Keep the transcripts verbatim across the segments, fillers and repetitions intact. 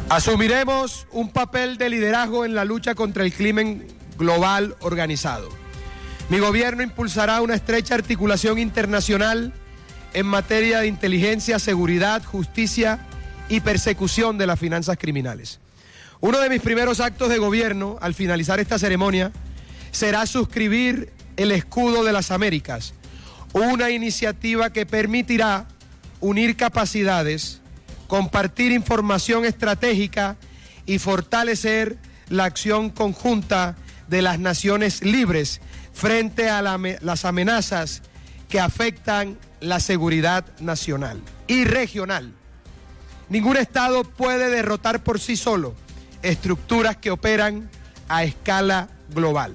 Asumiremos un papel de liderazgo en la lucha contra el crimen global organizado. Mi gobierno impulsará una estrecha articulación internacional en materia de inteligencia, seguridad, justicia y persecución de las finanzas criminales. Uno de mis primeros actos de gobierno, al finalizar esta ceremonia, será suscribir el Escudo de las Américas, una iniciativa que permitirá unir capacidades, compartir información estratégica y fortalecer la acción conjunta de las naciones libres frente a la, las amenazas que afectan la seguridad nacional y regional. Ningún Estado puede derrotar por sí solo estructuras que operan a escala global.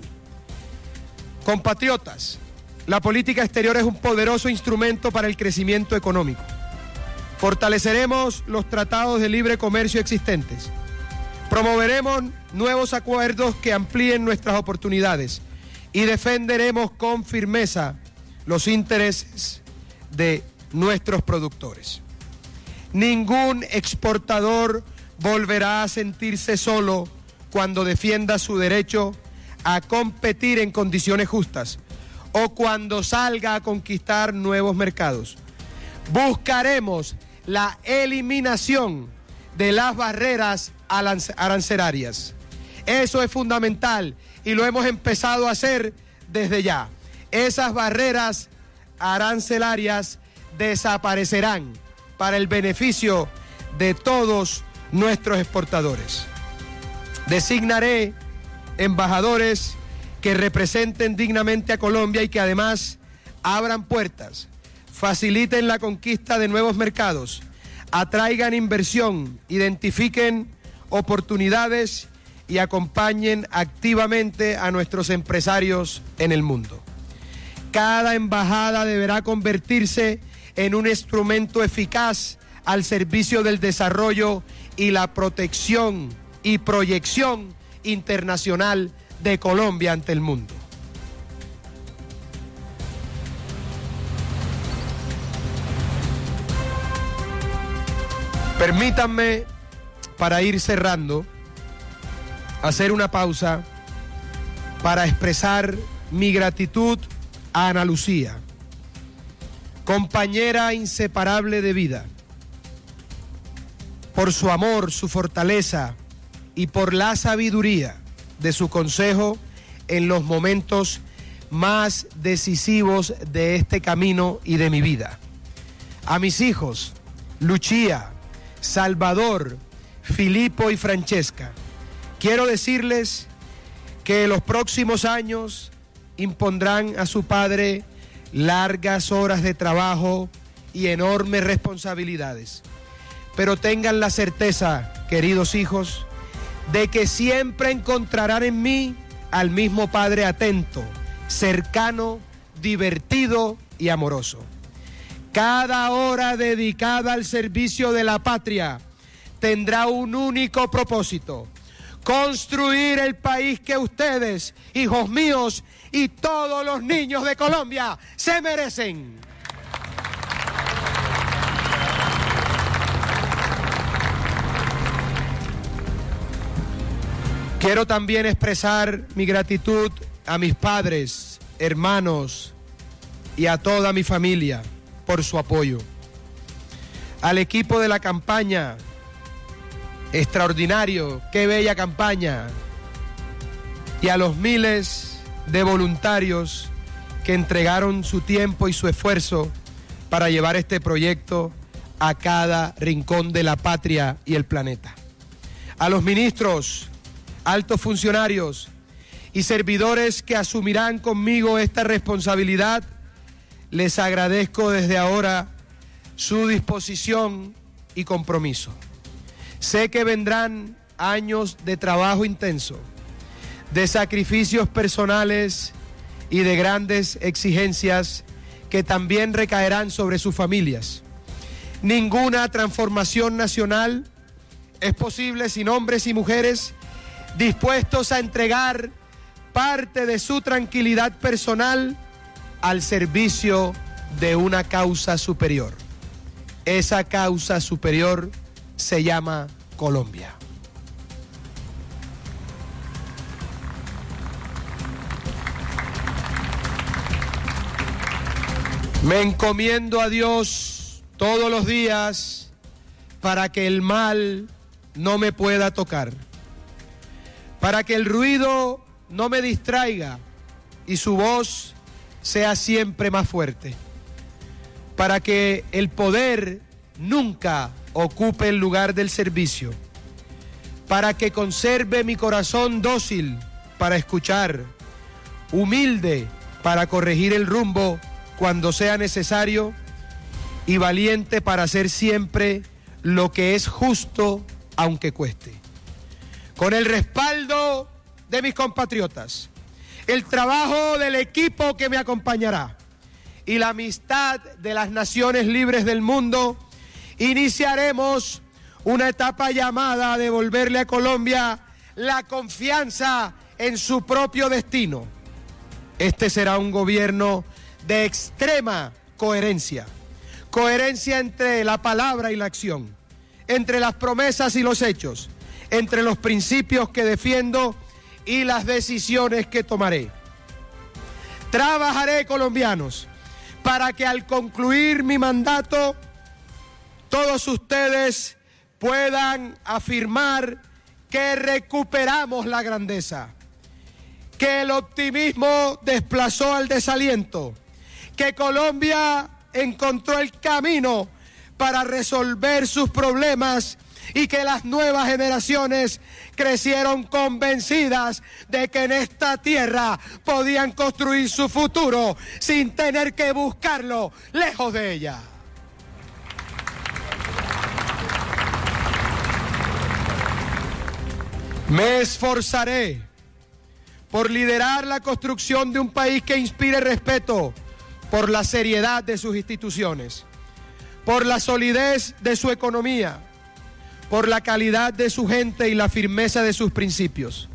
Compatriotas, la política exterior es un poderoso instrumento para el crecimiento económico. Fortaleceremos los tratados de libre comercio existentes. Promoveremos nuevos acuerdos que amplíen nuestras oportunidades y defenderemos con firmeza los intereses de nuestros productores. Ningún exportador volverá a sentirse solo cuando defienda su derecho a competir en condiciones justas o cuando salga a conquistar nuevos mercados. Buscaremos la eliminación de las barreras arancelarias. Eso es fundamental y lo hemos empezado a hacer desde ya. Esas barreras arancelarias desaparecerán para el beneficio de todos nuestros exportadores. Designaré embajadores que representen dignamente a Colombia y que además abran puertas, faciliten la conquista de nuevos mercados, atraigan inversión, identifiquen oportunidades y acompañen activamente a nuestros empresarios en el mundo. Cada embajada deberá convertirse en un instrumento eficaz al servicio del desarrollo y la protección y proyección internacional de Colombia ante el mundo. Permítanme, para ir cerrando, hacer una pausa para expresar mi gratitud a Ana Lucía, compañera inseparable de vida, por su amor, su fortaleza y por la sabiduría de su consejo en los momentos más decisivos de este camino y de mi vida. A mis hijos, Lucía, Salvador, Filipo y Francesca, quiero decirles que los próximos años impondrán a su padre largas horas de trabajo y enormes responsabilidades. Pero tengan la certeza, queridos hijos, de que siempre encontrarán en mí al mismo padre atento, cercano, divertido y amoroso. Cada hora dedicada al servicio de la patria tendrá un único propósito: construir el país que ustedes, hijos míos, y todos los niños de Colombia se merecen. Quiero también expresar mi gratitud a mis padres, hermanos y a toda mi familia por su apoyo. Al equipo de la campaña, extraordinario, qué bella campaña. Y a los miles de voluntarios que entregaron su tiempo y su esfuerzo para llevar este proyecto a cada rincón de la patria y el planeta. A los ministros, altos funcionarios y servidores que asumirán conmigo esta responsabilidad, les agradezco desde ahora su disposición y compromiso. Sé que vendrán años de trabajo intenso, de sacrificios personales y de grandes exigencias que también recaerán sobre sus familias. Ninguna transformación nacional es posible sin hombres y mujeres dispuestos a entregar parte de su tranquilidad personal al servicio de una causa superior. Esa causa superior se llama Colombia. Me encomiendo a Dios todos los días para que el mal no me pueda tocar, para que el ruido no me distraiga y su voz sea siempre más fuerte, para que el poder nunca ocupe el lugar del servicio, para que conserve mi corazón dócil para escuchar, humilde para corregir el rumbo cuando sea necesario y valiente para hacer siempre lo que es justo aunque cueste. Con el respaldo de mis compatriotas, el trabajo del equipo que me acompañará y la amistad de las naciones libres del mundo, iniciaremos una etapa llamada a devolverle a Colombia la confianza en su propio destino. Este será un gobierno de extrema coherencia, coherencia entre la palabra y la acción, entre las promesas y los hechos, entre los principios que defiendo y las decisiones que tomaré. Trabajaré, colombianos, para que al concluir mi mandato, todos ustedes puedan afirmar que recuperamos la grandeza, que el optimismo desplazó al desaliento, que Colombia encontró el camino para resolver sus problemas y que las nuevas generaciones crecieron convencidas de que en esta tierra podían construir su futuro sin tener que buscarlo lejos de ella. Me esforzaré por liderar la construcción de un país que inspire respeto por la seriedad de sus instituciones, por la solidez de su economía, por la calidad de su gente y la firmeza de sus principios.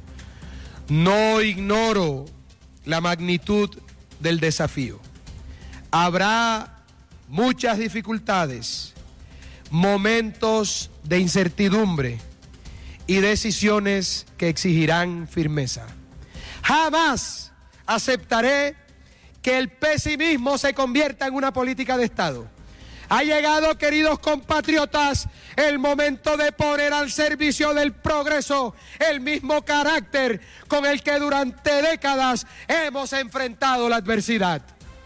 No ignoro la magnitud del desafío. Habrá muchas dificultades, momentos de incertidumbre y decisiones que exigirán firmeza. Jamás aceptaré que el pesimismo se convierta en una política de Estado. Ha llegado, queridos compatriotas, el momento de poner al servicio del progreso el mismo carácter con el que durante décadas hemos enfrentado la adversidad.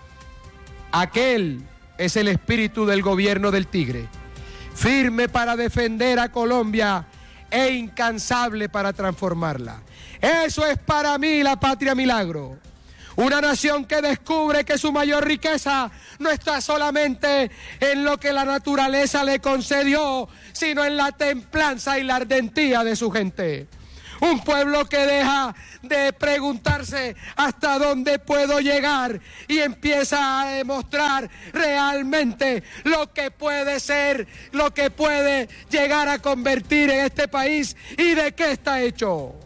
Aquel es el espíritu del gobierno del Tigre, firme para defender a Colombia e incansable para transformarla. Eso es para mí la patria milagro. Una nación que descubre que su mayor riqueza no está solamente en lo que la naturaleza le concedió, sino en la templanza y la ardentía de su gente. Un pueblo que deja de preguntarse hasta dónde puedo llegar y empieza a demostrar realmente lo que puede ser, lo que puede llegar a convertir en este país y de qué está hecho.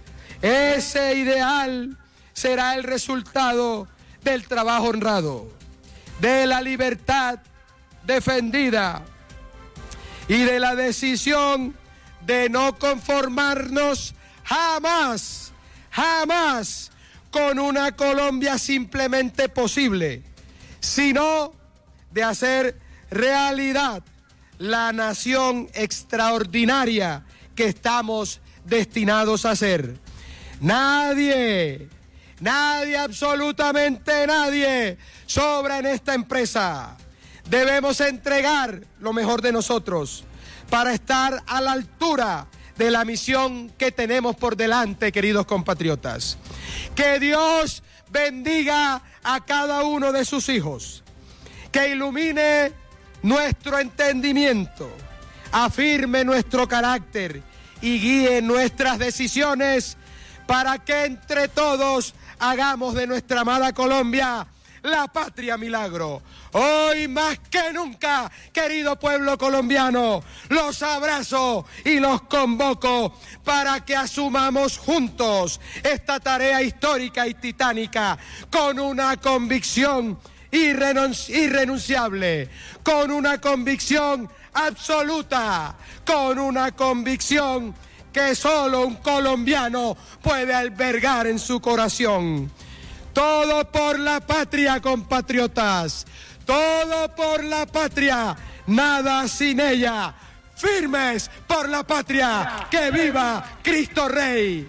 Ese ideal será el resultado del trabajo honrado, de la libertad defendida y de la decisión de no conformarnos jamás, jamás con una Colombia simplemente posible, sino de hacer realidad la nación extraordinaria que estamos destinados a ser. Nadie, nadie, absolutamente nadie sobra en esta empresa. Debemos entregar lo mejor de nosotros para estar a la altura de la misión que tenemos por delante, queridos compatriotas. Que Dios bendiga a cada uno de sus hijos, que ilumine nuestro entendimiento, afirme nuestro carácter y guíe nuestras decisiones para que entre todos hagamos de nuestra amada Colombia la patria milagro. Hoy más que nunca, querido pueblo colombiano, los abrazo y los convoco para que asumamos juntos esta tarea histórica y titánica con una convicción irrenunci- irrenunciable, con una convicción absoluta, con una convicción que solo un colombiano puede albergar en su corazón. Todo por la patria, compatriotas. Todo por la patria, nada sin ella. Firmes por la patria, que viva Cristo Rey.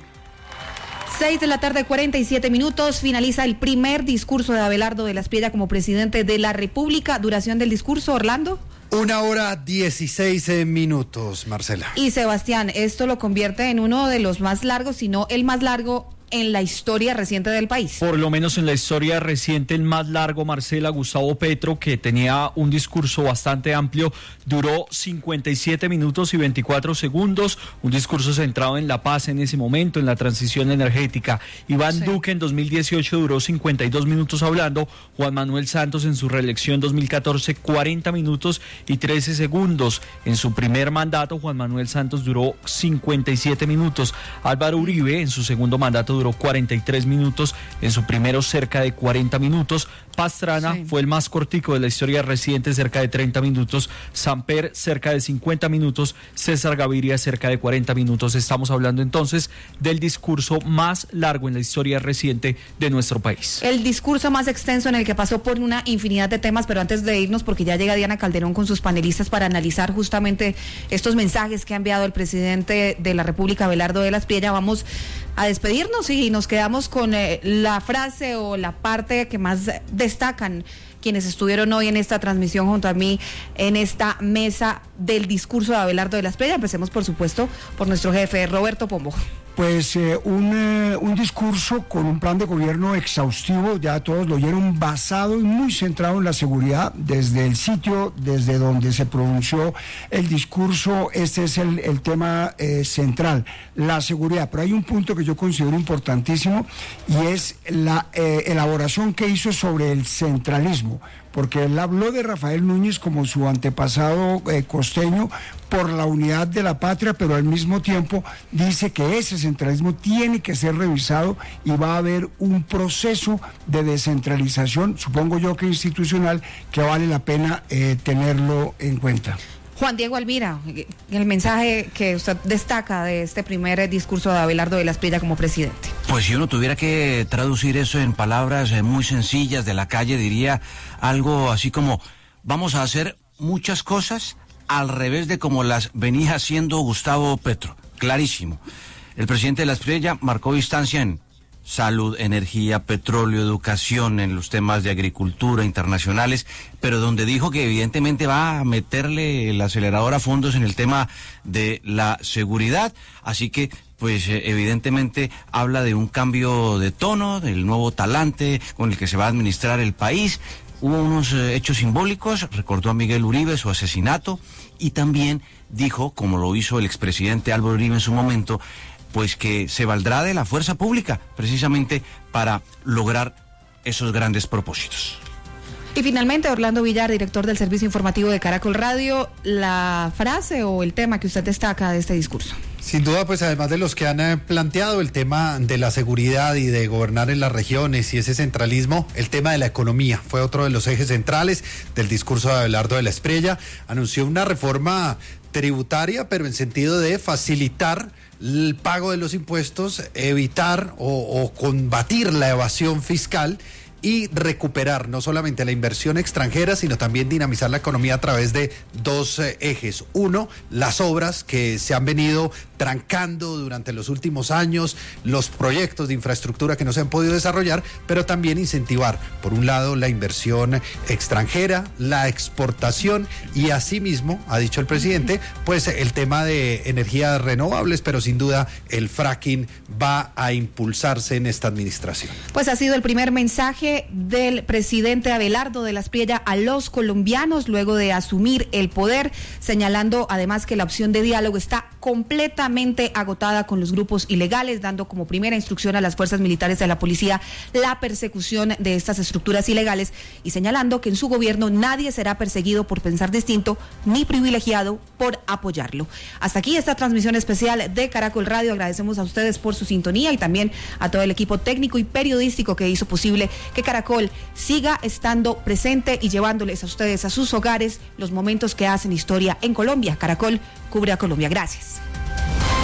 Seis de la tarde, cuarenta y siete minutos, finaliza el primer discurso de Abelardo de la Espriella como presidente de la República. Duración del discurso, Orlando. Una hora dieciséis minutos, Marcela. Y Sebastián, esto lo convierte en uno de los más largos, si no el más largo en la historia reciente del país. Por lo menos en la historia reciente, el más largo, Marcela. Gustavo Petro, que tenía un discurso bastante amplio, duró cincuenta y siete minutos y veinticuatro segundos, un discurso centrado en la paz en ese momento, en la transición energética. Iván sí. Duque en dos mil dieciocho duró cincuenta y dos minutos hablando, Juan Manuel Santos en su reelección dos mil catorce, cuarenta minutos y trece segundos. En su primer mandato, Juan Manuel Santos duró cincuenta y siete minutos. Álvaro Uribe en su segundo mandato duró cuarenta y tres minutos, en su primero cerca de cuarenta minutos. Pastrana sí. fue el más cortico de la historia reciente, cerca de treinta minutos. Samper cerca de cincuenta minutos. César Gaviria cerca de cuarenta minutos. Estamos hablando entonces del discurso más largo en la historia reciente de nuestro país. El discurso más extenso en el que pasó por una infinidad de temas, pero antes de irnos, porque ya llega Diana Calderón con sus panelistas para analizar justamente estos mensajes que ha enviado el presidente de la República, Abelardo de la Espriella, vamos a despedirnos y nos quedamos con eh, la frase o la parte que más destacan quienes estuvieron hoy en esta transmisión junto a mí en esta mesa del discurso de Abelardo de la Espriella. Empecemos, por supuesto, por nuestro jefe, Roberto Pombo. Pues eh, un, eh, un discurso con un plan de gobierno exhaustivo, ya todos lo oyeron, basado y muy centrado en la seguridad. Desde el sitio, desde donde se pronunció el discurso, este es el, el tema eh, central, la seguridad. Pero hay un punto que yo considero importantísimo y es la eh, elaboración que hizo sobre el centralismo, porque él habló de Rafael Núñez como su antepasado eh, costeño por la unidad de la patria, pero al mismo tiempo dice que ese centralismo tiene que ser revisado y va a haber un proceso de descentralización, supongo yo que institucional, que vale la pena eh, tenerlo en cuenta. Juan Diego Alvira, el mensaje que usted destaca de este primer discurso de Abelardo de la Espriella como presidente. Pues si uno tuviera que traducir eso en palabras muy sencillas de la calle, diría algo así como: vamos a hacer muchas cosas al revés de como las venía haciendo Gustavo Petro. Clarísimo. El presidente de la Espriella marcó distancia en salud, energía, petróleo, educación, en los temas de agricultura internacionales, pero donde dijo que evidentemente va a meterle el acelerador a fondos en el tema de la seguridad. Así que pues evidentemente habla de un cambio de tono, del nuevo talante con el que se va a administrar el país. Hubo unos eh, hechos simbólicos, recordó a Miguel Uribe su asesinato, y también dijo, como lo hizo el expresidente Álvaro Uribe en su momento, pues que se valdrá de la fuerza pública precisamente para lograr esos grandes propósitos. Y finalmente, Orlando Villar, director del Servicio Informativo de Caracol Radio, la frase o el tema que usted destaca de este discurso. Sin duda, pues además de los que han eh, planteado el tema de la seguridad y de gobernar en las regiones y ese centralismo, el tema de la economía fue otro de los ejes centrales del discurso de Abelardo de la Espriella. Anunció una reforma tributaria, pero en sentido de facilitar el pago de los impuestos, evitar o, o combatir la evasión fiscal y recuperar no solamente la inversión extranjera, sino también dinamizar la economía a través de dos eh, ejes. Uno, las obras que se han venido trancando durante los últimos años, los proyectos de infraestructura que no se han podido desarrollar, pero también incentivar, por un lado, la inversión extranjera, la exportación y asimismo, ha dicho el presidente, pues el tema de energías renovables, pero sin duda el fracking va a impulsarse en esta administración. Pues ha sido el primer mensaje del presidente Abelardo de la Espriella a los colombianos luego de asumir el poder, señalando además que la opción de diálogo está completamente agotada con los grupos ilegales, dando como primera instrucción a las fuerzas militares de la policía la persecución de estas estructuras ilegales y señalando que en su gobierno nadie será perseguido por pensar distinto ni privilegiado por apoyarlo. Hasta aquí esta transmisión especial de Caracol Radio. Agradecemos a ustedes por su sintonía y también a todo el equipo técnico y periodístico que hizo posible que Caracol siga estando presente y llevándoles a ustedes a sus hogares los momentos que hacen historia en Colombia. Caracol cubre a Colombia. Gracias.